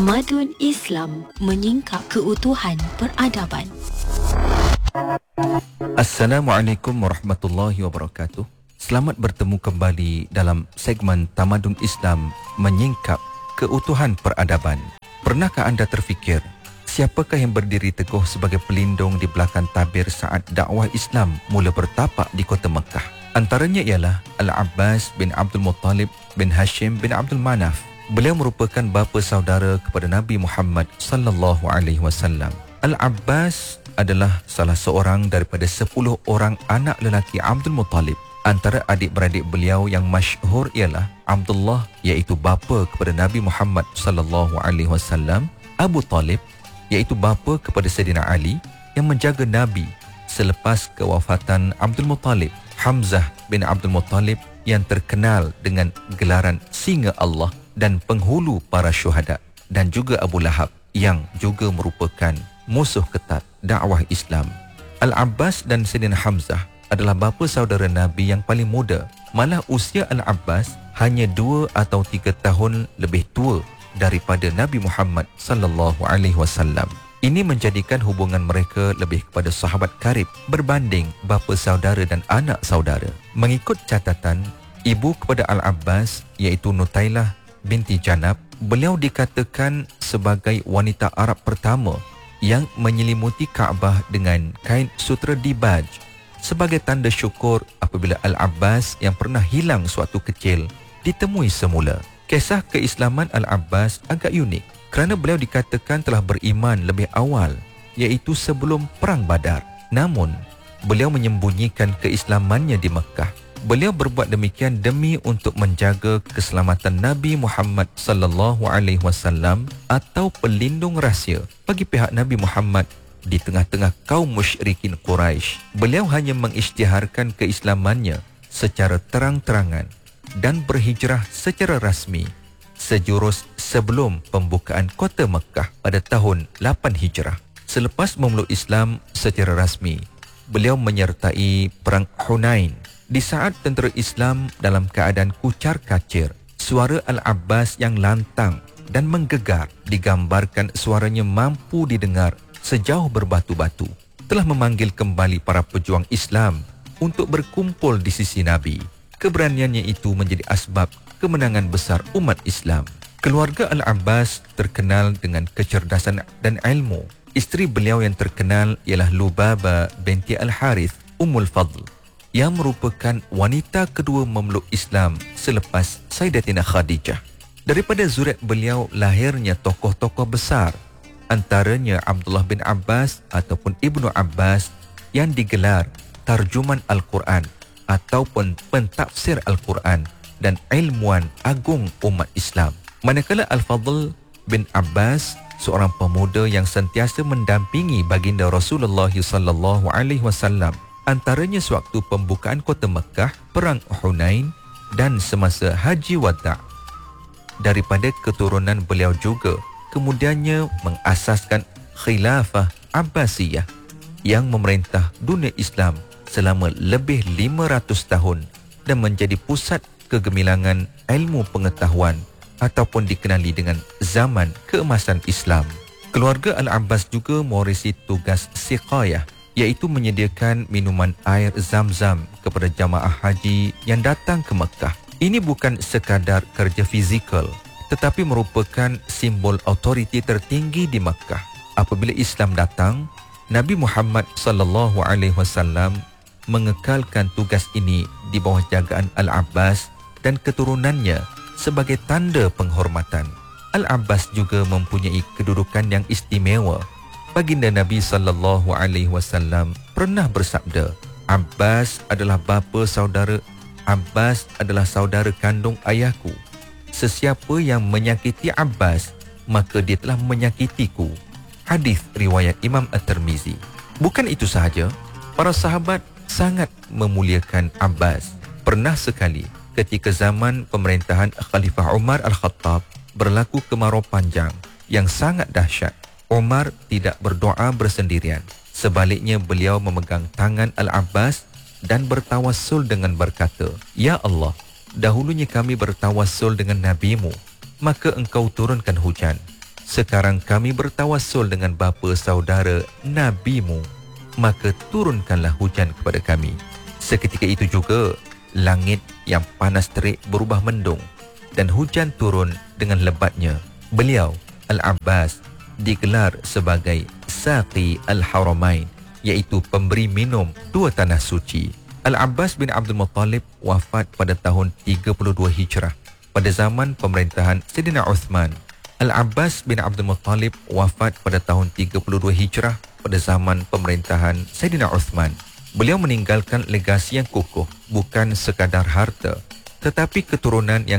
Tamadun Islam menyingkap keutuhan peradaban. Assalamualaikum warahmatullahi wabarakatuh. Selamat bertemu kembali dalam segmen Tamadun Islam menyingkap keutuhan peradaban. Pernahkah anda terfikir, siapakah yang berdiri teguh sebagai pelindung di belakang tabir saat dakwah Islam mula bertapak di kota Mekah? Antaranya ialah Al-Abbas bin Abdul Muttalib bin Hashim bin Abdul Manaf. Beliau merupakan bapa saudara kepada Nabi Muhammad sallallahu alaihi wasallam. Al-Abbas adalah salah seorang daripada 10 orang anak lelaki Abdul Muttalib. Antara adik-beradik beliau yang masyhur ialah Abdullah, iaitu bapa kepada Nabi Muhammad sallallahu alaihi wasallam, Abu Talib, iaitu bapa kepada Sayyidina Ali yang menjaga Nabi selepas kewafatan Abdul Muttalib, Hamzah bin Abdul Muttalib yang terkenal dengan gelaran Singa Allah dan penghulu para syuhada, dan juga Abu Lahab yang juga merupakan musuh ketat dakwah Islam. Al-Abbas dan Sayyidina Hamzah adalah bapa saudara Nabi yang paling muda. Malah usia Al-Abbas hanya 2 atau 3 tahun lebih tua daripada Nabi Muhammad sallallahu alaihi wasallam. Ini menjadikan hubungan mereka lebih kepada sahabat karib berbanding bapa saudara dan anak saudara. Mengikut catatan ibu kepada Al-Abbas, iaitu Nutailah binti Janab, beliau dikatakan sebagai wanita Arab pertama yang menyelimuti Kaabah dengan kain sutera dibaj sebagai tanda syukur apabila Al-Abbas yang pernah hilang suatu kecil ditemui semula. Kisah keislaman Al-Abbas agak unik kerana beliau dikatakan telah beriman lebih awal, iaitu sebelum Perang Badar. Namun, beliau menyembunyikan keislamannya di Mekah. Beliau berbuat demikian demi untuk menjaga keselamatan Nabi Muhammad sallallahu alaihi wasallam atau pelindung rahsia bagi pihak Nabi Muhammad di tengah-tengah kaum musyrikin Quraisy. Beliau hanya mengisytiharkan keislamannya secara terang-terangan dan berhijrah secara rasmi sejurus sebelum pembukaan kota Mekah pada tahun 8 Hijrah. Selepas memeluk Islam secara rasmi, beliau menyertai Perang Hunain. Di saat tentera Islam dalam keadaan kucar-kacir, suara Al-Abbas yang lantang dan menggegar, digambarkan suaranya mampu didengar sejauh berbatu-batu, telah memanggil kembali para pejuang Islam untuk berkumpul di sisi Nabi. Keberaniannya itu menjadi asbab kemenangan besar umat Islam. Keluarga Al-Abbas terkenal dengan kecerdasan dan ilmu. Isteri beliau yang terkenal ialah Lubabah binti Al-Harith Ummul Fadl, yang merupakan wanita kedua memeluk Islam selepas Sayyidatina Khadijah. Daripada zuriat beliau lahirnya tokoh-tokoh besar, antaranya Abdullah bin Abbas ataupun Ibnu Abbas yang digelar tarjuman Al-Quran ataupun pentafsir Al-Quran dan ilmuwan agung umat Islam. Manakala Al-Fadl bin Abbas, seorang pemuda yang sentiasa mendampingi baginda Rasulullah sallallahu alaihi wasallam, antaranya sewaktu pembukaan kota Mekah, Perang Hunain dan semasa Haji Wada'. Daripada keturunan beliau juga kemudiannya mengasaskan Khilafah Abbasiyah yang memerintah dunia Islam selama lebih 500 tahun dan menjadi pusat kegemilangan ilmu pengetahuan ataupun dikenali dengan zaman keemasan Islam. Keluarga Al-Abbas juga mewarisi tugas siqayah, iaitu menyediakan minuman air Zam-Zam kepada jamaah haji yang datang ke Mekah. Ini bukan sekadar kerja fizikal, tetapi merupakan simbol autoriti tertinggi di Mekah. Apabila Islam datang, Nabi Muhammad sallallahu alaihi wasallam mengekalkan tugas ini di bawah jagaan Al-Abbas dan keturunannya sebagai tanda penghormatan. Al-Abbas juga mempunyai kedudukan yang istimewa. Baginda Nabi sallallahu alaihi wasallam pernah bersabda, Abbas adalah bapa saudara, Abbas adalah saudara kandung ayahku. Sesiapa yang menyakiti Abbas, maka dia telah menyakitiku. Hadis riwayat Imam At-Tirmizi. Bukan itu sahaja, para sahabat sangat memuliakan Abbas. Pernah sekali ketika zaman pemerintahan Khalifah Umar Al-Khattab berlaku kemarau panjang yang sangat dahsyat. Umar tidak berdoa bersendirian. Sebaliknya beliau memegang tangan Al-Abbas dan bertawassul dengan berkata, Ya Allah, dahulunya kami bertawassul dengan Nabi-Mu, maka engkau turunkan hujan. sekarang kami bertawassul dengan bapa saudara Nabimu, maka turunkanlah hujan kepada kami. Seketika itu juga, langit yang panas terik berubah mendung dan hujan turun dengan lebatnya. Beliau, Al-Abbas, digelar sebagai Saqi Al-Haramain, iaitu pemberi minum dua tanah suci. Al-Abbas bin Abdul Muttalib wafat pada tahun 32 Hijrah pada zaman pemerintahan Sayyidina Uthman. Al-Abbas bin Abdul Muttalib wafat pada tahun 32 Hijrah pada zaman pemerintahan Sayyidina Uthman. Beliau meninggalkan legasi yang kukuh, bukan sekadar harta, tetapi keturunan yang